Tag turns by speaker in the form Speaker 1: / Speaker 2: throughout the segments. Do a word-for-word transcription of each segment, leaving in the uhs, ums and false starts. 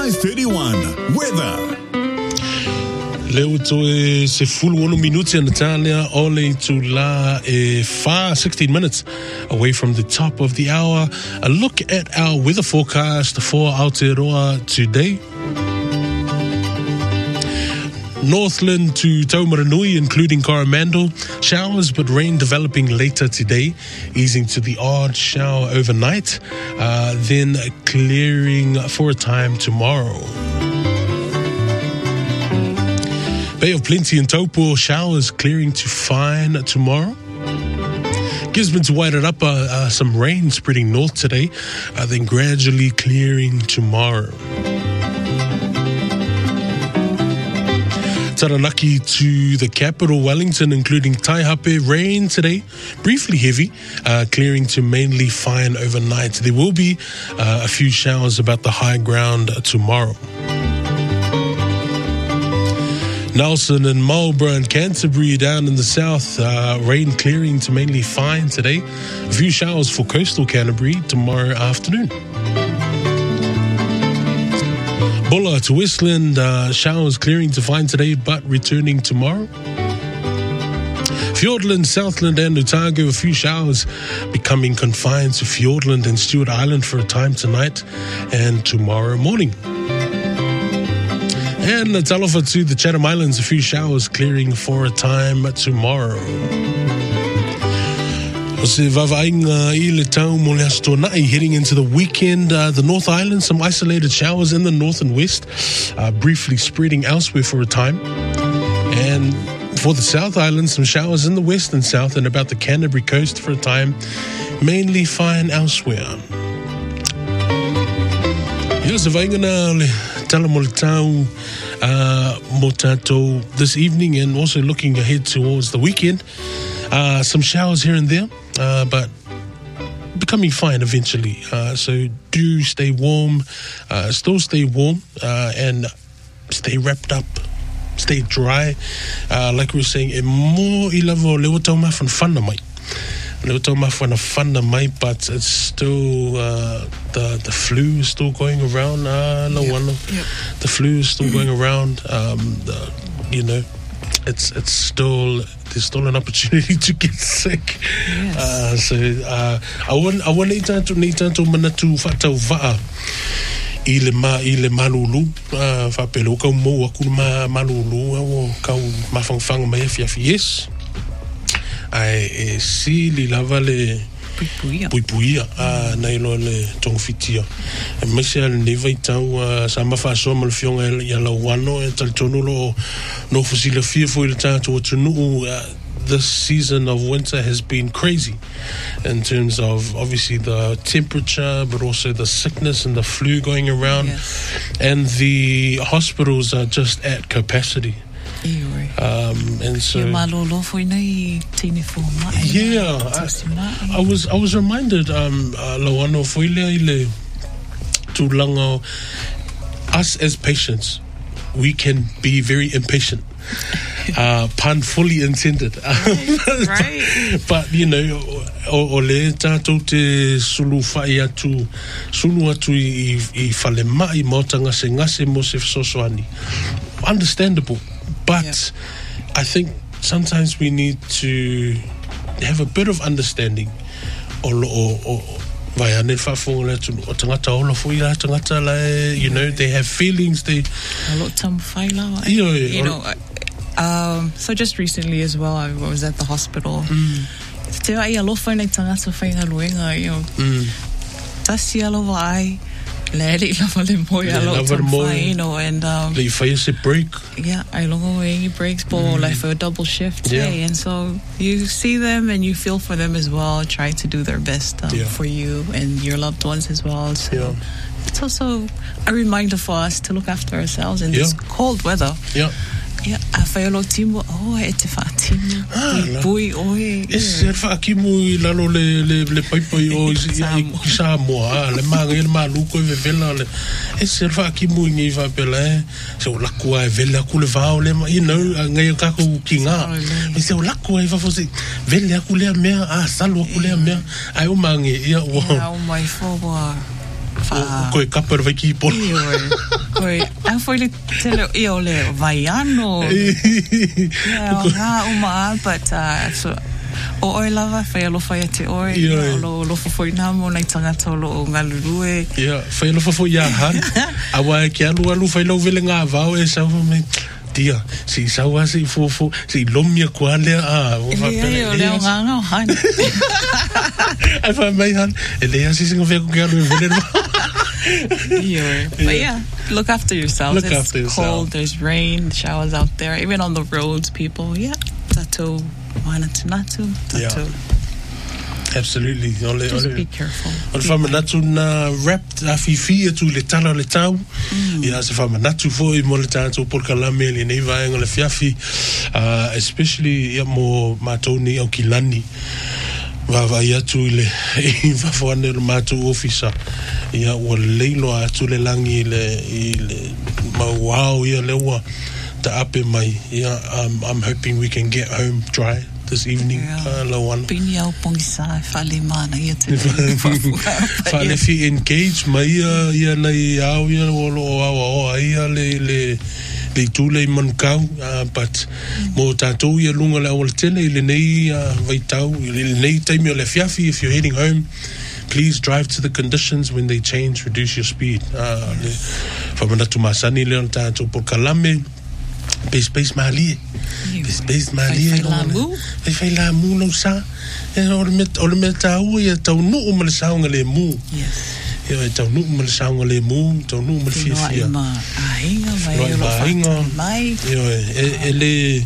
Speaker 1: five thirty-one. Weather.
Speaker 2: Leo to se full one minuti in Italia, only to la e far sixteen minutes away from the top of the hour. A look at our weather forecast for Aotearoa today. Northland to Taumaranui, including Coromandel. Showers, but rain developing later today, easing to the odd shower overnight, uh, then clearing for a time tomorrow. Bay of Plenty in Taupo, showers clearing to fine tomorrow. Gisborne to Wairarapa, uh, some rain spreading north today, uh, then gradually clearing tomorrow. Taranaki to the capital, Wellington, including Taihape, rain today, briefly heavy, uh, clearing to mainly fine overnight. There will be uh, a few showers about the high ground tomorrow. Nelson and Marlborough and Canterbury down in the south, uh, rain clearing to mainly fine today. A few showers for coastal Canterbury tomorrow afternoon. Bulla to Westland, uh, showers clearing to fine today, but returning tomorrow. Fiordland, Southland and Otago, a few showers becoming confined to Fiordland and Stewart Island for a time tonight and tomorrow morning. And Talofa to the Chatham Islands, a few showers clearing for a time tomorrow. Heading into the weekend, uh, the North Island, some isolated showers in the north and west, uh, briefly spreading elsewhere for a time. And for the South Island, some showers in the west and south and about the Canterbury coast for a time, mainly fine elsewhere. Here's the Vaingana Talamoltau Motato this evening, and also looking ahead towards the weekend. Uh, some showers here and there, uh, but becoming fine eventually. Uh, so do stay warm, uh, still stay warm, uh, and stay wrapped up, stay dry. Uh, like we were saying, e mo I lavo leo tau ma fan whana mai. Leo tau ma whana whana mai, but it's still, uh, the, the flu is still going around. Uh, no
Speaker 3: yep.
Speaker 2: one,
Speaker 3: yep.
Speaker 2: The flu is still mm-hmm. going around. Um, the, you know, it's it's still there's still an opportunity to get sick.
Speaker 3: Yes.
Speaker 2: Uh, so uh, I want I want to to need to mana tu fatau va ile ma ile malulu fa pelo ka mo aku ma malulu o ka mafangfang mai fia fies ai si li lava le
Speaker 3: Puipuia.
Speaker 2: Puipuia, a nei lo le tongfitia. E mese al neva I tau sa mafa so mal fionga ya la wano e tal tonu lo no fusila fia fo ile tatu tunu. This season of winter has been crazy in terms of obviously the temperature, but also the sickness and the flu going around.
Speaker 3: Yes.
Speaker 2: And the hospitals are just at capacity. Um, and so yeah, I, I was I was reminded um Lawano foile ile tulanga, us as patients, we can be very impatient. Uh, pun fully intended.
Speaker 3: Right.
Speaker 2: but, but you know, o le tatou te sulu fai atu sulu atu I I fale mai mo tanga se ngase mo se sosoani. Understandable. But yeah. I think sometimes we need to have a bit of understanding. O o vai ane fafonga le tu o tangata o lo foi la tangata la, you know, they have feelings. They
Speaker 3: a lot tam faila.
Speaker 2: You know,
Speaker 3: you know um, so just recently as well, I was at the hospital. Te ai alo fai nei tangata fai na luenga, you know. Tasi alo vai. Lady lava le moi a lot of fine, you know, and um
Speaker 2: like if I say break,
Speaker 3: yeah, I long away breaks ball mm. like for a double shift,
Speaker 2: yeah.
Speaker 3: Hey, and so you see them and you feel for them as well, try to do their best um,
Speaker 2: yeah.
Speaker 3: for you and your loved ones as well. So
Speaker 2: yeah.
Speaker 3: it's also a reminder for us to look after ourselves in
Speaker 2: yeah.
Speaker 3: this cold weather.
Speaker 2: Yeah.
Speaker 3: Yeah, a whaiolo timu, oh, e te whaatimu, i pui oe.
Speaker 2: E se whaakimu I lalo le, le, le paipai o I Samoa, le maanga I le maluko e vevela, le, e se whaakimu I ngai whapela e, se o lakua e vele aku le vao le, you know, ngai kako ki ngā, e se o lakua e whafose, vele aku lea mea, a salo aku lea mea, ai o mange, ia o.
Speaker 3: Ia o mai whawa.
Speaker 2: Koe kapar vai ki polo.
Speaker 3: Koe, a foi le tele I o le vaiano. Yeah, nga uma, but uh, so, o oi lava, whai alo whai te oi,
Speaker 2: Yeah.
Speaker 3: lo lo fwoi nā mo nei tangata o lo ngalurue.
Speaker 2: Yeah, whai lo fafo ia han. Awa e ke alu alu whai lau vele ngā vau e sau me. Tia, si sau a si fofo, si lomia kua lea a.
Speaker 3: Ele o leo nganga o han.
Speaker 2: Ai whai mai han, e lea si singa whea ko ke alu e vele no.
Speaker 3: Yeah. But yeah, look after yourselves.
Speaker 2: Look
Speaker 3: it's
Speaker 2: after yourself.
Speaker 3: cold, there's rain, showers out there, even on the roads, people. Yeah, tato, wana tunatu, tato.
Speaker 2: Absolutely. Ole,
Speaker 3: Just
Speaker 2: ole.
Speaker 3: be careful.
Speaker 2: Ole whamanatu na rap a fifi atu le tala o le tau. Ia se whamanatu foi mo le tātou porkalame le nei vaenga le fiafi. Uh, especially ia mo mātou ni au kilani. Vavai atu i le i wafuane le mātou ofisa. Ia ua leilo atu le langi i le, i le mauao ia lewa ta ape mai. Ia, um, I'm hoping we can get home dry this evening.
Speaker 3: Yeah.
Speaker 2: Uh, Lawana.
Speaker 3: Pini au pongisa, fale mana, ia te
Speaker 2: Fale fi engage mai ia ia nei au ia o lo au au ia le le le tule man kau uh, but mo tatou ia lunga le awal tele le nei uh, vai tau le nei taimi o le fiafi. If you're heading home, please drive to the conditions. When they change, reduce your speed. Uh, le whamanatu masani le on tatou por kalame Base base mali. Base base mali.
Speaker 3: Fai la mu.
Speaker 2: Fai fai la mu no sa. E o le met o le met tau ia tau no o le saunga le mu.
Speaker 3: Yes.
Speaker 2: Ia tau no o le saunga le mu, tau no o le fifia.
Speaker 3: Ma ainga mai
Speaker 2: Loa
Speaker 3: lo
Speaker 2: ainga.
Speaker 3: mai.
Speaker 2: Ia ele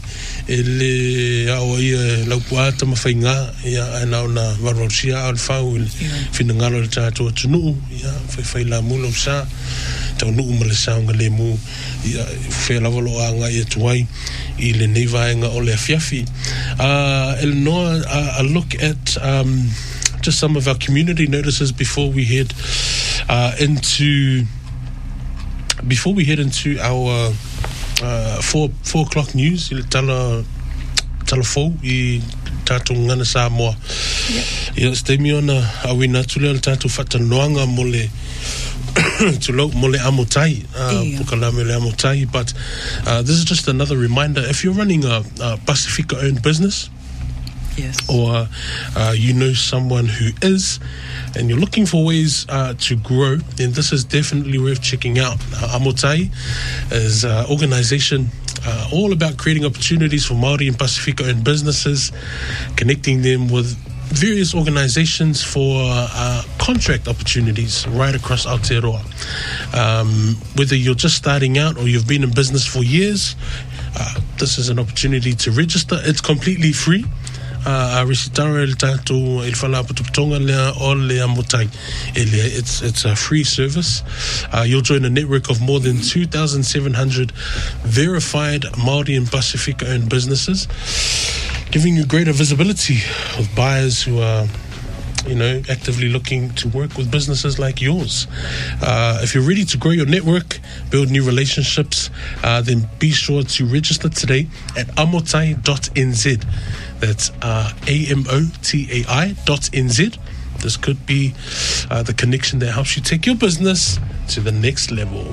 Speaker 2: ele au ia lau puata ma fai nga ia ana ona varorsia al fau fina ngalo le tato tunu ia fai fai la mu no sa. Tau no o le saunga le mu. Ia fe la volo anga ia tuai I le nei vaenga o le afiafi. Uh, Eleanor, uh, a look at um, just some of our community notices before we head uh, into before we head into our uh, four four o'clock news. I le tala tala fou I tātou ngana Samoa. Ia stay mi ona awina tule le tātou whatanoanga mo le to lo mole amotai pukalame le amotai. But uh, this is just another reminder. If you're running a, a Pacifica owned business,
Speaker 3: yes,
Speaker 2: or uh, you know someone who is, and you're looking for ways uh, to grow, then this is definitely worth checking out. Uh, Amotai is an organization uh, all about creating opportunities for Māori and Pacifica owned businesses, connecting them with various organizations for uh, contract opportunities right across Aotearoa. Um, whether you're just starting out or you've been in business for years, uh, this is an opportunity to register. It's completely free. Uh, Risitara el tato il fala putonga le o le amotai. It's it's a free service. Uh, you'll join a network of more than two thousand seven hundred verified Māori and Pacifica owned businesses, giving you greater visibility with buyers who are, you know, actively looking to work with businesses like yours. Uh, if you're ready to grow your network, build new relationships, uh, then be sure to register today at amotai dot n z. That's uh, A M O T A I dot N Z. This could be uh, the connection that helps you take your business to the next level.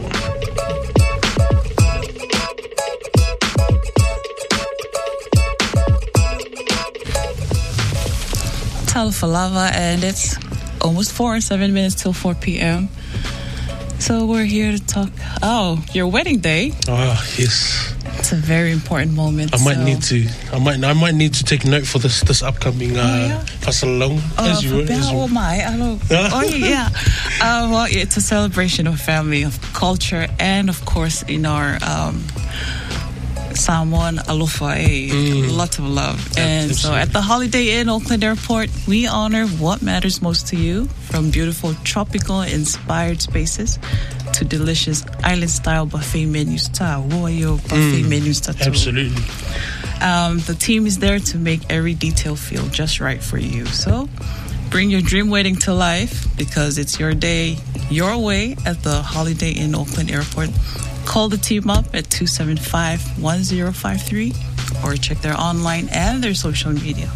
Speaker 3: Talafalava, and it's almost four, seven minutes till four p.m. So we're here to talk. Oh, your wedding day.
Speaker 2: Ah, yes.
Speaker 3: It's a very important moment.
Speaker 2: I might
Speaker 3: so.
Speaker 2: need to. I might. I might need to take note for this. This upcoming uh,
Speaker 3: Oh, yeah?
Speaker 2: Fasalong.
Speaker 3: Oh,
Speaker 2: as you were. As you
Speaker 3: oh my! I don't, oh yeah. Uh, well, it's a celebration of family, of culture, and of course, in our um, Samoan alofa, eh?
Speaker 2: Mm.
Speaker 3: Lots of love.
Speaker 2: Yeah,
Speaker 3: and so,
Speaker 2: absolutely.
Speaker 3: at the Holiday Inn Auckland Airport, we honor what matters most to you, from beautiful tropical inspired spaces to delicious island-style buffet menus. Ta woyo buffet
Speaker 2: Mm.
Speaker 3: menus ta too.
Speaker 2: Absolutely.
Speaker 3: Um, the team is there to make every detail feel just right for you. So bring your dream wedding to life, because it's your day, your way at the Holiday Inn Auckland Airport. Call the team up at two seven five, one zero five three or check their online and their social media.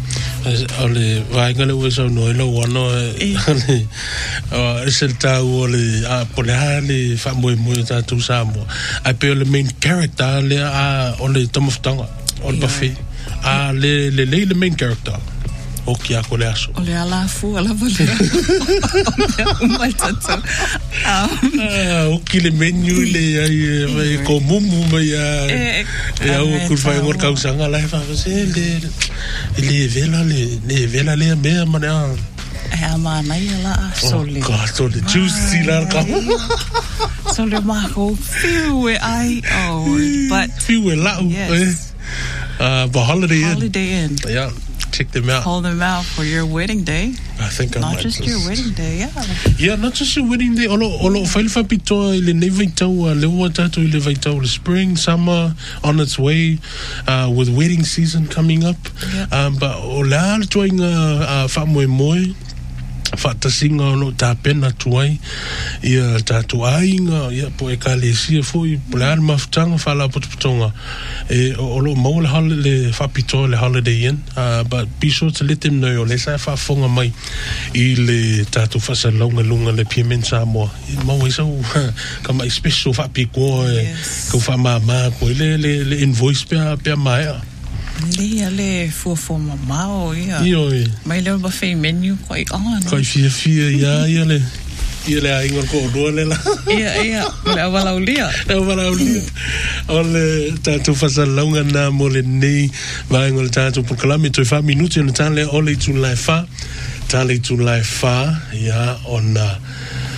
Speaker 2: ole vai ngale o so no lo wono ole o se ta ole a polale fa mo mo ta tu samo a pe le main character le a ole tomoftonga ole bafi a le le le main character o kia ko le aso
Speaker 3: ole ala fu ala vale o mai tata
Speaker 2: o ki le menu le ai ko mumu mai a e au ku fai ngor ka usanga la fa se le le vela le le vela le me mana
Speaker 3: e ama nai ala sole
Speaker 2: ka so le juicy la ka
Speaker 3: so le ma ko fiu e ai oh but
Speaker 2: fiu e la uh the holiday inn
Speaker 3: holiday inn
Speaker 2: yeah check them out.
Speaker 3: Call them out for your wedding day.
Speaker 2: I think I
Speaker 3: not
Speaker 2: might
Speaker 3: just
Speaker 2: just...
Speaker 3: your wedding day, yeah.
Speaker 2: Yeah, not just your wedding day. Olo olo fail fa pito le nevai tau le wata tu le vai tau le spring, summer on its way uh, with wedding season coming up.
Speaker 3: Yep.
Speaker 2: Um, but ola tuinga fa moe moe. Fata singa no ta pena tuai ia ta tuainga ia po e kale sia foi plan maftanga fala potponga e o lo mo le hal le fa pito le holiday inn uh, but be sure to let them know le sa fa fonga mai I le ta tu fa sa longa longa le pimenta mo mo so kama special fa piko ko fa mama ko le le invoice pe pe mai
Speaker 3: Le le fu fu mamao ia.
Speaker 2: Io.
Speaker 3: Mai le ba fe menu koi on.
Speaker 2: Koi fia fia ia ia le. Ia le ai ngor ko do le la.
Speaker 3: Ia ia. Le wala ulia.
Speaker 2: Le wala ulia. Ole tanto fasa longa na mo le nei vai ngol tanto por kalami to fa minuti no tan le ole tu la fa. Tan le tu la fa ia ona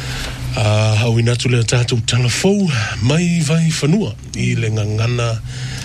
Speaker 2: ah uh, hawina tu le tanto telefo mai vai fanua I le ngangana